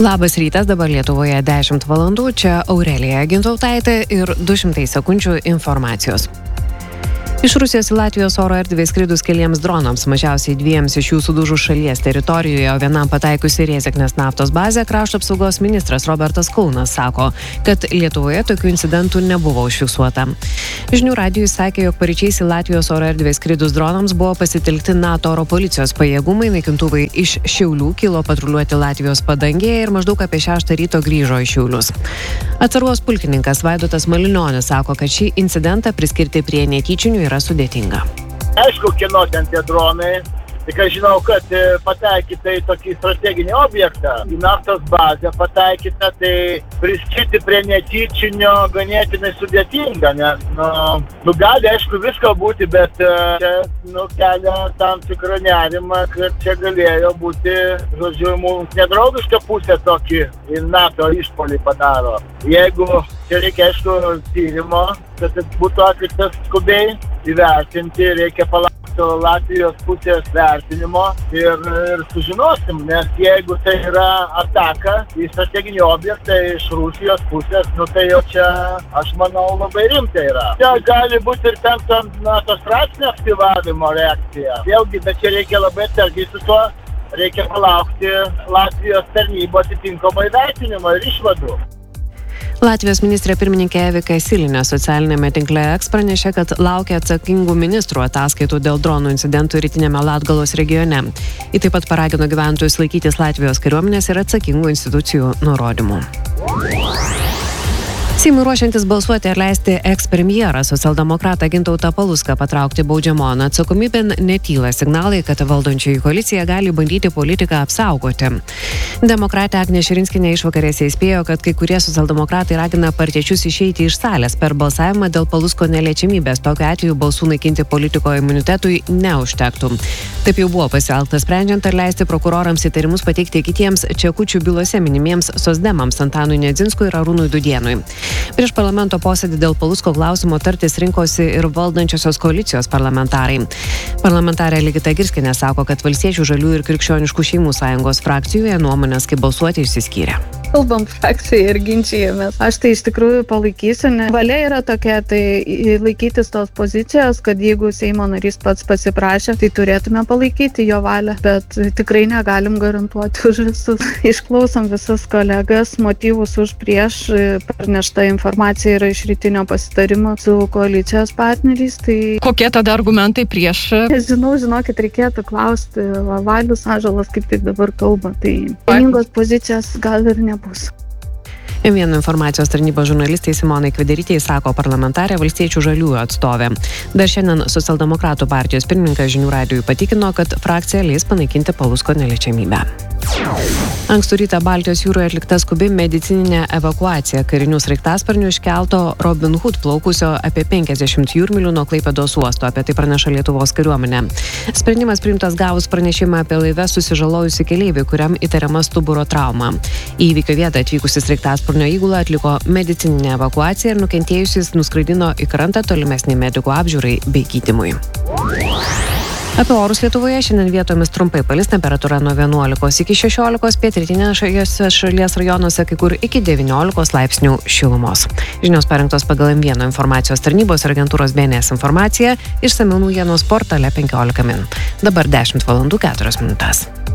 Labas rytas, dabar Lietuvoje 10 valandų, čia Aurelija Gintautaitė ir 200 sekundžių informacijos. Iš Rusijos į Latvijos oro erdvę skridus keliems dronams, mažiausiai 2 iš jų sudužus šalies teritorijoje, o vienam pataikius į Rėzeknės naftos bazę, krašto apsaugos ministras Robertas Kaunas sako, kad Lietuvoje tokių incidentų nebuvo užfiksuota. Žinių radijui sakė, jog paryčiais į Latvijos oro erdvę skridus dronams buvo pasitelkti NATO oro policijos pajėgumai, naikintuvai iš Šiaulių kilo patruliuoti Latvijos padangėje ir maždaug apie 6 ryto grįžo į Šiaulius. Atsargos pulkininkas Vaidotas Malinionis sako, kad šį incidentą priskirti prie netyčinių yra sudėtinga. Aišku, kieno ten tie dronai, tik aš žinau, kad pataikyti į tokį strateginį objektą, į naftos bazę pataikyti, tai priskirti prie netyčinio ganėtinai sudėtinga, nes gali aišku visko būti, bet čia kelia tam tikrą nerimą, kad čia galėjo būti, žodžiu, mums nedraugiška pusė tokį į NATO išpuolį padaro. Jeigu čia reikia aišku tyrimo, kad būtų atliktas skubiai, įvertinti, reikia palaukti Latvijos pusės vertinimo ir sužinosim, nes jeigu tai yra ataka į strateginį objektą iš Rusijos pusės, tai jau čia, aš manau, labai rimtai yra. Čia gali būti ir ten NATO straipsnio aktyvavimo reakcija. Vėlgi, bet čia reikia labai atsargiai su tuo, reikia palaukti Latvijos tarnybos atitinkamą įvertinimą ir išvadų. Latvijos ministrė pirmininkė Evika Silinė socialinėme tinkle X pranešė, kad laukia atsakingų ministrų ataskaitų dėl dronų incidentų rytinėme Latgalos regione. Ji taip pat paragino gyventojus laikytis Latvijos kariuomenės ir atsakingų institucijų nurodymų. Seimui ruošiantis balsuoti ir leisti eks-premjerą socialdemokratą Gintautą Palucką patraukti baudžiamon atsakomybėn, netyla signalai, kad valdančioji koalicija gali bandyti politiką apsaugoti. Demokratė Agnė Širinskienė išvakarėse įspėjo, kad kai kurie socialdemokratai ragina partiečius išeiti iš salės per balsavimą dėl Palucko neliečiamybės. Tokiu atveju balsų naikinti politiko imunitetui neužtektų. Taip jau buvo pasielgta sprendžiant ar leisti prokurorams įtarimus pateikti kitiems Čekučių bylose minimiems socdemams Antanui Nedzinskui ir Arūnui Dudėnui. Prieš parlamento posėdį dėl Palucko klausimo tartis rinkosi ir valdančiosios koalicijos parlamentarai. Parlamentarė Ligita Girskienė sako, kad Valstiečių, Žaliųjų ir Krikščioniškų šeimų sąjungos frakcijoje nuomonės, kaip balsuoti, išsiskyrė. Kalbam frakcijai ir ginčijamės. Aš tai iš tikrųjų palaikysiu, nes valia yra tokia, tai laikytis tos pozicijos, kad jeigu Seimo narys pats pasiprašė, tai turėtume palaikyti jo valią, bet tikrai negalim garantuoti už visus. Išklausom visus kolegas, motyvus už prieš, parnešta informacija yra iš rytinio pasitarimo su koalicijos partneriais. Tai... Kokie tada argumentai prieš? Žinokit, reikėtų klausti Valius Ąžuolas, kaip taip dabar kalba. Tai vieningos pozicijos gal ir nebus. Vieno informacijos tarnybos žurnalistai Simonai Kvederytei sako parlamentarė Valstiečių Žaliųjų atstovė. Dar šiandien socialdemokratų partijos pirmininkas Žinių radijui patikino, kad frakcija leis panaikinti Palucko neliečiamybę. Ankstų rytą Baltijos jūroje atlikta skubi medicininė evakuacija karinių sraigtasparnių iškelto Robin Hood plaukusio apie 50 jūrmylių nuo Klaipėdos uosto, apie tai praneša Lietuvos kariuomenė. Sprendimas priimtas gavus pranešimą apie laive susižalojusį keleivį, kuriam įtariama stuburo trauma. Į įvykio vietą atvykusi sraigtasparnio įgula atliko medicininę evakuaciją ir nukentėjusis nuskraidino į krantą tolimesnį medikų apžiūrai bei gydymui. Apie orus Lietuvoje šiandien vietomis trumpai palis, temperatūra nuo 11 iki 16, pietrytinėse šalies rajonuose kai kur iki 19 laipsnių šilumos. Žinios parengtos pagal M1 informacijos tarnybos ir agentūros BNS informaciją, išsamiau naujienos portale 15 min. Dabar 10 valandų 4 minutės.